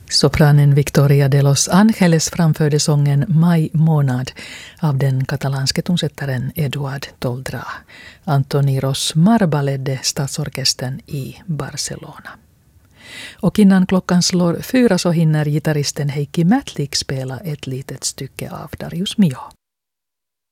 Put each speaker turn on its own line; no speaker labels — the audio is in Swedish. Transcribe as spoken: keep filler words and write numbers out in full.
Sopranen Victoria de los Angeles framförde sången Maj månad av den katalanske tonsättaren Eduard Toldrá. Antoni Ros Marba ledde Statsorkestern i Barcelona. Och innan klockan slår fyra så hinner gitarristen Heikki Mätlik spela ett litet stycke av Darius Milhaud.